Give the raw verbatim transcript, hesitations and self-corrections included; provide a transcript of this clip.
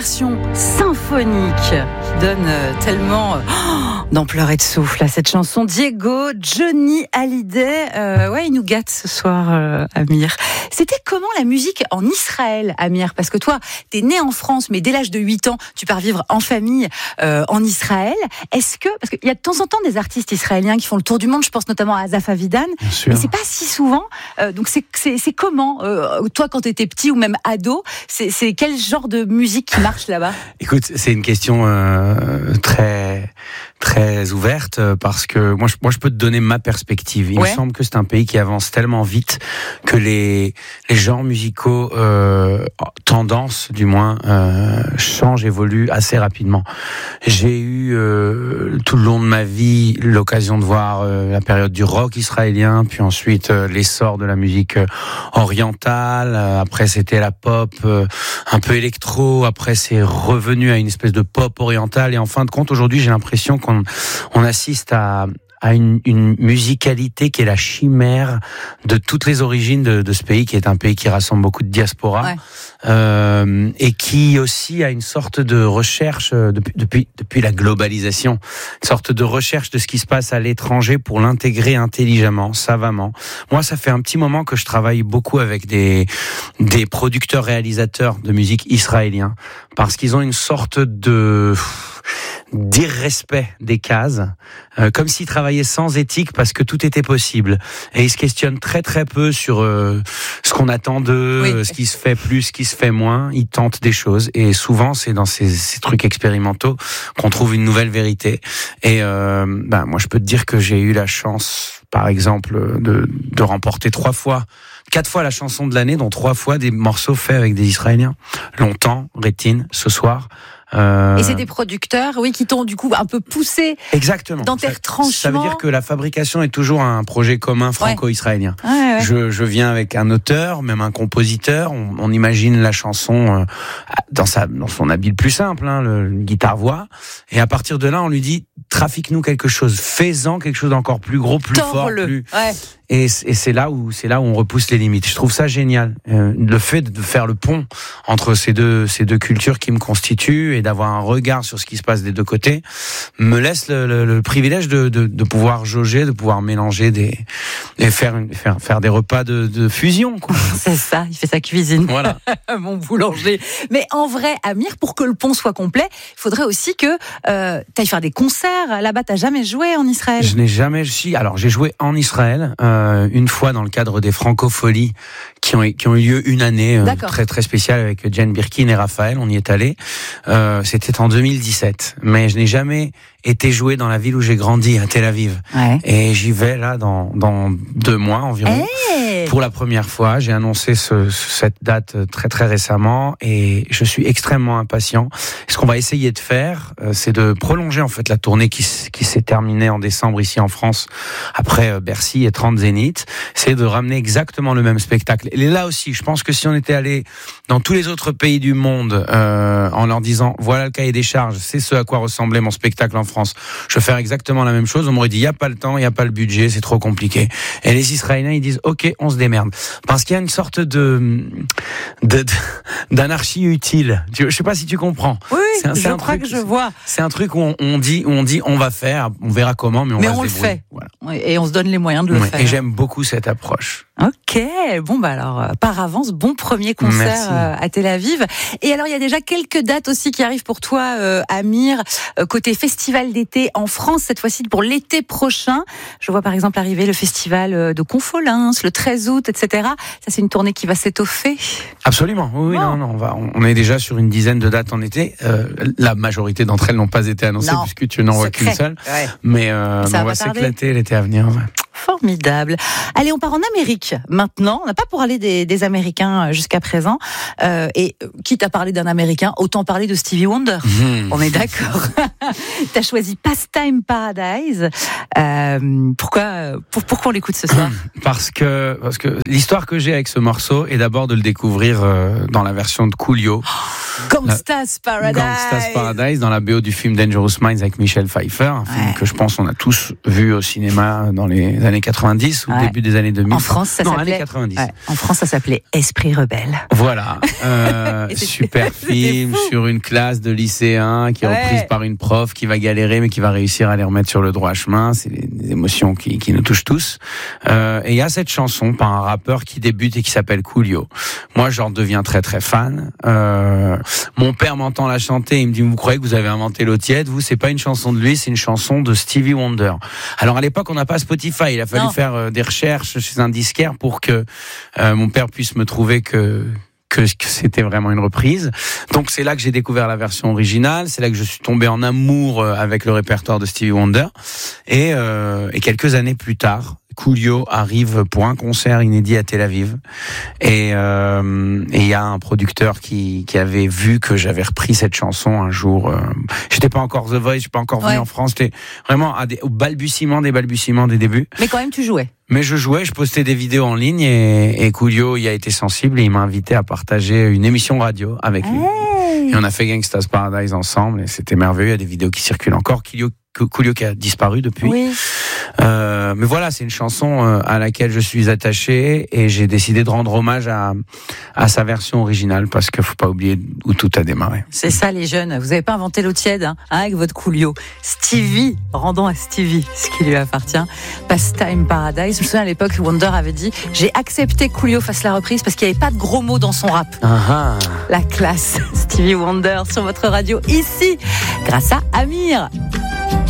version symphonique qui donne tellement oh, d'ampleur et de souffle à cette chanson. Diego, Johnny Hallyday, euh, ouais, il nous gâte ce soir, euh, Amir. C'était comment la musique en Israël, Amir? Parce que toi, t'es né en France, mais dès l'âge de huit ans, tu pars vivre en famille euh, en Israël. Est-ce que, parce qu'il y a de temps en temps des artistes israéliens qui font le tour du monde, je pense notamment à Asaf Avidan, mais c'est pas si souvent. Euh, donc c'est, c'est, c'est comment, euh, toi quand t'étais petit ou même ado, c'est, c'est quel genre de musique qui marche là-bas? Écoute, c'est une question euh, très très ouverte parce que moi je, moi je peux te donner ma perspective. Il ouais. me semble que c'est un pays qui avance tellement vite que les les genres musicaux euh, tendance du moins euh, changent, évoluent assez rapidement. J'ai eu euh, tout le long de ma vie l'occasion de voir euh, la période du rock israélien, puis ensuite euh, l'essor de la musique euh, orientale, euh, après c'était la pop euh, un peu électro, après c'est revenu à une espèce de pop orientale et en fin de compte aujourd'hui j'ai l'impression qu'on on assiste à à une, une musicalité qui est la chimère de toutes les origines de, de ce pays, qui est un pays qui rassemble beaucoup de diaspora, ouais. euh, et qui aussi a une sorte de recherche depuis, depuis, depuis la globalisation, une sorte de recherche de ce qui se passe à l'étranger pour l'intégrer intelligemment, savamment. Moi, ça fait un petit moment que je travaille beaucoup avec des, des producteurs réalisateurs de musique israéliens, parce qu'ils ont une sorte de d'irrespect des cases, euh, comme s'ils travaillaient sans éthique parce que tout était possible. Et ils se questionnent très très peu sur euh, ce qu'on attend d'eux, oui. ce qui se fait plus, ce qui se fait moins. Ils tentent des choses et souvent c'est dans ces, ces trucs expérimentaux qu'on trouve une nouvelle vérité. Et euh, ben moi je peux te dire que j'ai eu la chance, par exemple, de, de remporter trois fois, quatre fois la chanson de l'année, dont trois fois des morceaux faits avec des Israéliens. Longtemps, Rétine, ce soir. Euh... Et c'est des producteurs, oui, qui t'ont du coup un peu poussé. Exactement. Dans tes retranchements. Ça veut dire que la fabrication est toujours un projet commun franco-israélien. Ouais. Ouais, ouais. Je, je viens avec un auteur, même un compositeur. On, on imagine la chanson euh, dans sa, dans son habit le plus simple, hein, le, le guitare-voix. Et à partir de là, on lui dit trafique-nous quelque chose, fais-en quelque chose d'encore plus gros, plus Torle. fort, plus. Ouais. Et, et c'est là où c'est là où on repousse les limites. Je trouve ça génial, euh, le fait de faire le pont entre ces deux ces deux cultures qui me constituent et d'avoir un regard sur ce qui se passe des deux côtés me laisse le, le, le privilège de, de, de pouvoir jauger, de pouvoir mélanger des et faire une, faire faire des repas de, de fusion, quoi. C'est ça, il fait sa cuisine. Voilà, mon boulanger. Mais en vrai, Amir, pour que le pont soit complet, il faudrait aussi que euh, tu ailles faire des concerts. Là-bas, t'as jamais joué en Israël? Je n'ai jamais. Si, alors j'ai joué en Israël. Euh, une fois dans le cadre des Francopholies qui ont, qui ont eu lieu une année euh, très très spéciale avec Jane Birkin et Raphaël, on y est allé. Euh, c'était en deux mille dix-sept, mais je n'ai jamais été joué dans la ville où j'ai grandi, à Tel Aviv. Ouais. Et j'y vais là dans, dans deux mois environ. Hey pour la première fois. J'ai annoncé ce, cette date très très récemment et je suis extrêmement impatient. Ce qu'on va essayer de faire, euh, c'est de prolonger en fait la tournée qui, qui s'est terminée en décembre ici en France, après euh, Bercy et trente Zénith. C'est de ramener exactement le même spectacle. Et là aussi, je pense que si on était allé dans tous les autres pays du monde euh, en leur disant voilà le cahier des charges, c'est ce à quoi ressemblait mon spectacle en France, je vais faire exactement la même chose, on m'aurait dit il n'y a pas le temps, il n'y a pas le budget, c'est trop compliqué. Et les Israéliens, ils disent ok, on se démerde. Parce qu'il y a une sorte de, de, de d'anarchie utile. Je ne sais pas si tu comprends. Oui, c'est un, je c'est un crois truc, que je vois. C'est un truc où on, on, dit, où on dit on va faire, on verra comment, mais on mais va on se le débrouiller. fait. Voilà. Et on se donne les moyens de le ouais, faire. Et j'aime beaucoup cette approche. Ok, bon bah alors par avance, bon premier concert euh, à Tel Aviv. Et alors il y a déjà quelques dates aussi qui arrivent pour toi, euh, Amir, euh, côté festival d'été en France cette fois-ci pour l'été prochain. Je vois par exemple arriver le festival de Confolens le treize août, et cetera. Ça c'est une tournée qui va s'étoffer. Absolument, oui, bon. non, non, on va, on est déjà sur une dizaine de dates en été. Euh, la majorité d'entre elles n'ont pas été annoncées non. puisque tu n'en vois qu'une seule. Ouais. Mais, euh, mais on va s'éclater l'été à venir. Ouais. Formidable. Allez, on part en Amérique maintenant. On n'a pas parlé des, des Américains jusqu'à présent. Euh, et quitte à parler d'un Américain, autant parler de Stevie Wonder. Mmh. On est d'accord. Tu as choisi Pastime Paradise. Euh, pourquoi, pour, pourquoi on l'écoute ce soir ? Parce que, parce que l'histoire que j'ai avec ce morceau est d'abord de le découvrir euh, dans la version de Coolio. Gangsta's Paradise. Gangsta's Paradise dans la B O du film Dangerous Minds avec Michel Pfeiffer, un film ouais. que je pense on a tous vu au cinéma dans les années quatre-vingt-dix ou ouais. début des années deux mille. En France, ça non, s'appelait années quatre-vingt-dix. Ouais. En France, ça s'appelait Esprit rebelle. Voilà, euh, super film sur une classe de lycéens qui est ouais. reprise par une prof qui va galérer mais qui va réussir à les remettre sur le droit chemin. C'est des, des émotions qui, qui nous touchent tous. Euh, et il y a cette chanson par un rappeur qui débute et qui s'appelle Coolio. Moi, j'en deviens très très fan. Euh, mon père m'entend la chanter, il me dit, vous croyez que vous avez inventé l'eau tiède? Vous, c'est pas une chanson de lui, c'est une chanson de Stevie Wonder. Alors à l'époque, on n'a pas Spotify, il a fallu non. faire euh, des recherches chez un disquaire pour que euh, mon père puisse me trouver que Que, que c'était vraiment une reprise. Donc c'est là que j'ai découvert la version originale, c'est là que je suis tombé en amour avec le répertoire de Stevie Wonder. Et, euh, et quelques années plus tard, Coolio arrive pour un concert inédit à Tel Aviv. Et euh, et il y a un producteur qui qui avait vu que j'avais repris cette chanson un jour. Euh, j'étais pas encore The Voice, je suis pas encore venu ouais. en France. J'étais vraiment à des, au balbutiement des balbutiements des débuts. Mais quand même, tu jouais. Mais je jouais, je postais des vidéos en ligne et, et Coolio y a été sensible et il m'a invité à partager une émission radio avec lui. Hey. Et on a fait Gangsta's Paradise ensemble et c'était merveilleux. Il y a des vidéos qui circulent encore. Coolio, Coolio qui a disparu depuis. Oui. Euh, mais voilà, c'est une chanson à laquelle je suis attaché et j'ai décidé de rendre hommage à, à sa version originale parce qu'il faut pas oublier où tout a démarré. C'est ça les jeunes, vous n'avez pas inventé l'eau tiède hein, avec votre Coolio. Stevie, rendons à Stevie ce qui lui appartient. Pastime Paradise. Je me souviens à l'époque où Wonder avait dit j'ai accepté que Coolio fasse la reprise parce qu'il n'y avait pas de gros mots dans son rap. Uh-huh. La classe. Stevie Wonder sur votre radio ici grâce à Amir.